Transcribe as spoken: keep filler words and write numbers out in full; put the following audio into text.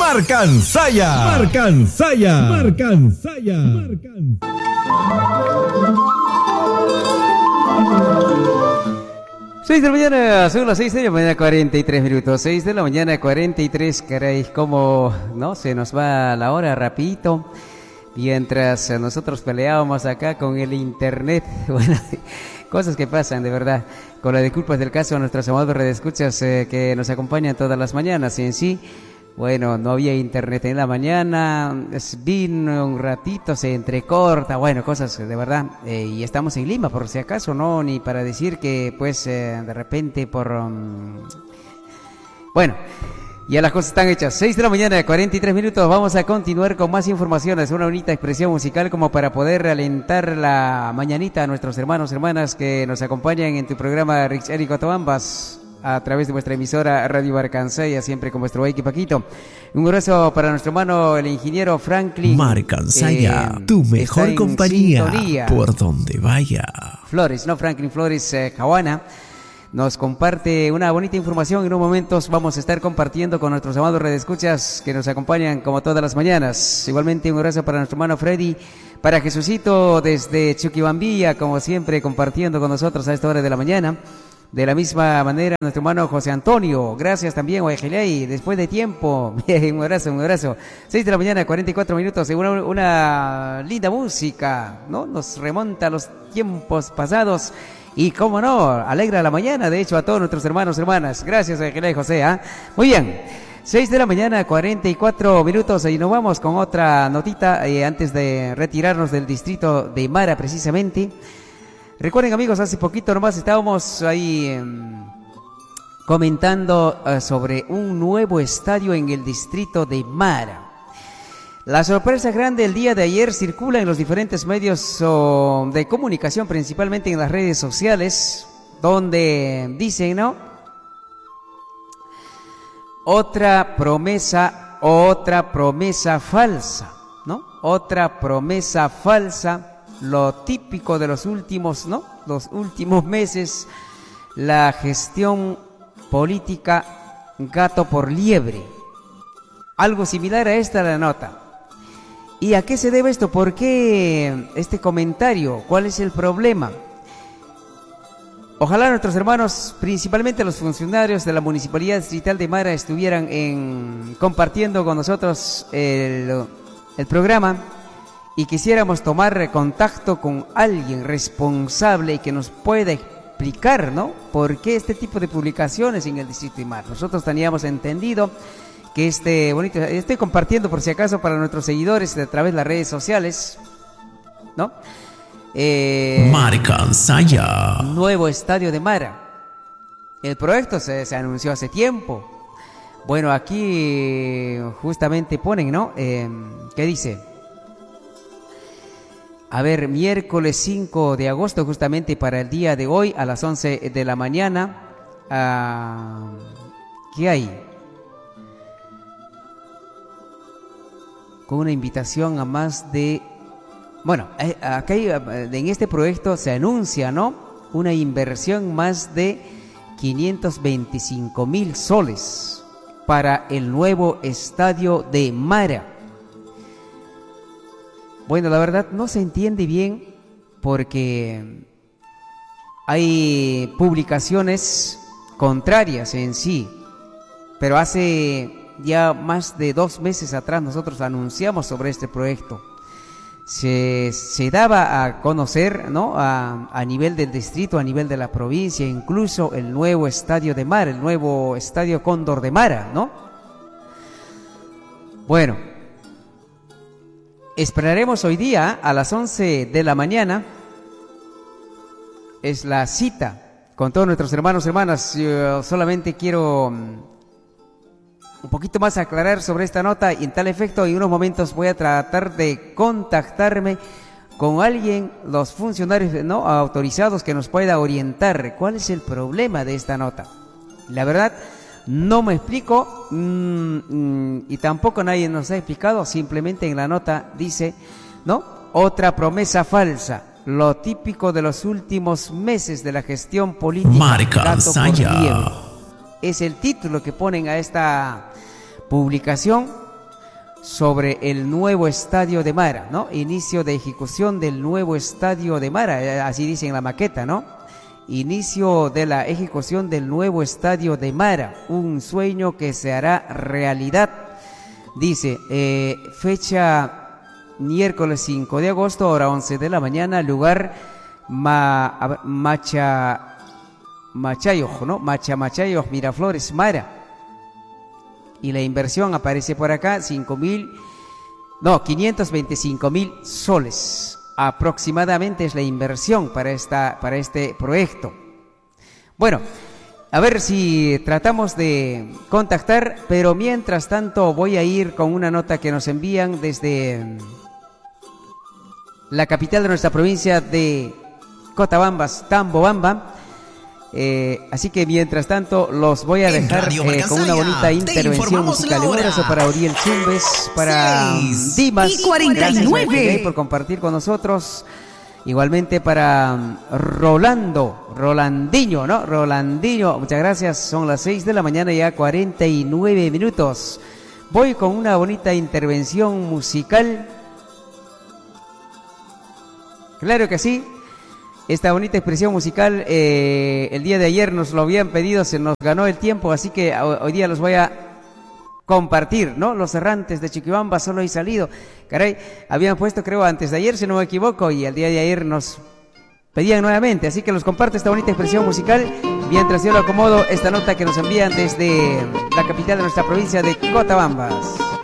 Marcansaya. Marcansaya. Marcansaya. seis de la mañana, son las seis de la mañana, cuarenta y tres minutos. seis de la mañana, cuarenta y tres, caray, cómo, ¿no? Se nos va la hora rapidito. Mientras nosotros peleábamos acá con el internet. Bueno, cosas que pasan, de verdad. Con las disculpas del caso a nuestros amados redescuchas eh, que nos acompañan todas las mañanas. En sí, bueno, no había internet en la mañana, vino un ratito, se entrecorta, bueno, cosas de verdad. Eh, y estamos en Lima, por si acaso, ¿no? Ni para decir que, pues, eh, de repente por... Um... Bueno, ya las cosas están hechas. seis de la mañana, cuarenta y tres minutos. Vamos a continuar con más informaciones. Una bonita expresión musical como para poder alentar la mañanita a nuestros hermanos y hermanas que nos acompañan en tu programa Rix Eric Cotoambas, a través de vuestra emisora Radio Marcansaya, siempre con vuestro Eiki Paquito. Un abrazo para nuestro hermano, el ingeniero Franklin. Marcansaya, eh, tu mejor compañía, sintonía. Por donde vaya. Flores, no, Franklin Flores eh, Cahuana. Nos comparte una bonita información. En unos momentos vamos a estar compartiendo con nuestros amados redescuchas que nos acompañan como todas las mañanas. Igualmente un abrazo para nuestro hermano Freddy, para Jesucito desde Chuquibambilla, como siempre compartiendo con nosotros a esta hora de la mañana. De la misma manera nuestro hermano José Antonio, gracias también Guayaquilay, después de tiempo. Bien, un abrazo, un abrazo. seis de la mañana, cuarenta y cuatro minutos, una, una linda música, ¿no? Nos remonta a los tiempos pasados. Y cómo no, alegra la mañana, de hecho, a todos nuestros hermanos y hermanas. Gracias, Ángela y José. ¿eh? Muy bien, seis de la mañana, cuarenta y cuatro minutos, y nos vamos con otra notita eh, antes de retirarnos del distrito de Mara, precisamente. Recuerden, amigos, hace poquito nomás estábamos ahí eh, comentando eh, sobre un nuevo estadio en el distrito de Mara. La sorpresa grande el día de ayer circula en los diferentes medios oh, de comunicación, principalmente en las redes sociales, donde dicen, ¿no? Otra promesa, otra promesa falsa, ¿no? Otra promesa falsa, lo típico de los últimos, ¿no? Los últimos meses, la gestión política gato por liebre. Algo similar a esta la nota. ¿Y a qué se debe esto? ¿Por qué este comentario? ¿Cuál es el problema? Ojalá nuestros hermanos, principalmente los funcionarios de la Municipalidad Distrital de Mara, estuvieran en, compartiendo con nosotros el, el programa y quisiéramos tomar contacto con alguien responsable y que nos pueda explicar, ¿no? ¿Por qué este tipo de publicaciones en el Distrito de Mara? Nosotros teníamos entendido que este bonito, estoy compartiendo por si acaso para nuestros seguidores a través de las redes sociales, ¿no? Eh, Marcansaya. Nuevo estadio de Mara. El proyecto se, se anunció hace tiempo. Bueno, aquí justamente ponen, ¿no? Eh, ¿Qué dice? A ver, miércoles cinco de agosto, justamente para el día de hoy, a las once de la mañana. Uh, ¿Qué hay? Con una invitación a más de... Bueno, acá hay, en este proyecto se anuncia, ¿no? Una inversión más de quinientos veinticinco mil soles para el nuevo estadio de Mara. Bueno, la verdad no se entiende bien porque hay publicaciones contrarias en sí, pero hace ya más de dos meses atrás nosotros anunciamos sobre este proyecto. Se, se daba a conocer, ¿no? A, a nivel del distrito, a nivel de la provincia, incluso el nuevo estadio de Mara, el nuevo estadio Cóndor de Mara, ¿no? Bueno, esperaremos hoy día a las once de la mañana. Es la cita con todos nuestros hermanos y hermanas. Yo solamente quiero un poquito más aclarar sobre esta nota y en tal efecto en unos momentos voy a tratar de contactarme con alguien, los funcionarios no autorizados que nos pueda orientar cuál es el problema de esta nota. La verdad no me explico mmm, mmm, y tampoco nadie nos ha explicado, simplemente en la nota dice, ¿no? Otra promesa falsa, lo típico de los últimos meses de la gestión política. Marcansaya. Es el título que ponen a esta publicación sobre el nuevo estadio de Mara, ¿no? Inicio de ejecución del nuevo estadio de Mara, así dice en la maqueta, ¿no? Inicio de la ejecución del nuevo estadio de Mara, un sueño que se hará realidad. Dice, eh, fecha miércoles cinco de agosto, hora once de la mañana, lugar Ma, Macha, Machayoc, ¿no? Macha Machayoc, Miraflores, Mara. Y la inversión aparece por acá, cinco mil, no, quinientos veinticinco mil soles. Aproximadamente es la inversión para, esta, para este proyecto. Bueno, a ver si tratamos de contactar, pero mientras tanto voy a ir con una nota que nos envían desde la capital de nuestra provincia de Cotabambas, Tambobamba. Eh, así que mientras tanto los voy a dejar eh, con una bonita intervención musical. Un abrazo para Uriel Chumbes, para seis Dimas y cuarenta y nueve. Gracias por compartir con nosotros. Igualmente para Rolando, Rolandinho, ¿no? Rolandinho, muchas gracias. Son las seis de la mañana, ya cuarenta y nueve minutos. Voy con una bonita intervención musical. Claro que sí. Esta bonita expresión musical, eh, el día de ayer nos lo habían pedido, se nos ganó el tiempo, así que hoy día los voy a compartir, ¿no? Los errantes de Chiquibamba solo he salido. Caray, habían puesto, creo, antes de ayer, si no me equivoco, y el día de ayer nos pedían nuevamente, así que los comparto esta bonita expresión musical, mientras yo lo acomodo esta nota que nos envían desde la capital de nuestra provincia de Cotabambas.